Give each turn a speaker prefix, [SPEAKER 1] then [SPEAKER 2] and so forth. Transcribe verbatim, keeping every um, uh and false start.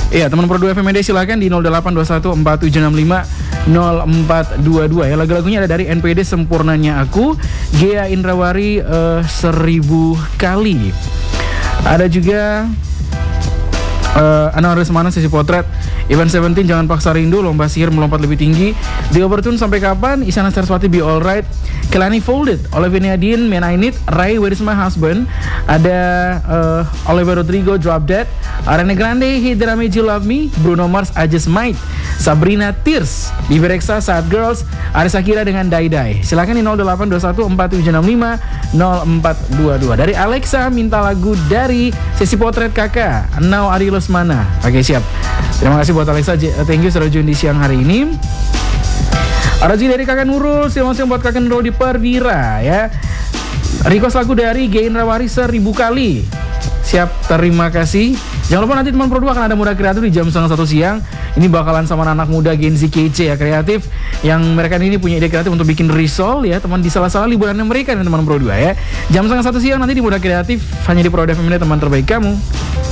[SPEAKER 1] Iya, teman Pro dua F M D silakan di nol delapan dua satu empat tujuh enam lima nol empat dua dua ya. Lagu-lagunya ada dari N P D Sempurnanya Aku, Gea Indrawari uh, seribu kali. Ada juga uh, Anwar Semana Sesi Potret, Event Seventeen Jangan Paksa Rindu, Lomba Sihir Melompat Lebih Tinggi, The Overtune Sampai Kapan, Isyana Saraswati Be Alright, Kelani Folded, Olivia Nadine Man I Need, Ray Where Is My Husband, ada uh, Oliver Rodrigo Drop Dead, Ariana Grande Hate That I Made You Love Me, Bruno Mars I Just Might, Sabrina Tears, Bibi Rexha Sad Girls, Aris Akira dengan Die Die. Silakan di nol delapan dua satu empat tujuh enam lima nol empat dua dua. Dari Alexa minta lagu dari Sesi Potret Kakak, Now Ari Lesmana. Oke, siap. Terima kasih buat Alexa, thank you sudah join di siang hari ini. Ada juga dari Kakak Nurul, siang-siang buat Kakak Nurul di Perwira ya. Request lagu dari Gea Indrawari seribu kali. Siap, terima kasih. Jangan lupa nanti teman Pro dua akan ada Muda Kreatif di jam setengah satu siang. Ini bakalan sama anak muda Gen Z kece ya, kreatif. Yang mereka ini punya ide kreatif untuk bikin risol ya, teman di salah-salah liburannya mereka nih teman Pro dua ya. Jam setengah satu siang nanti di Muda Kreatif, hanya di Pro dua F M, teman terbaik kamu.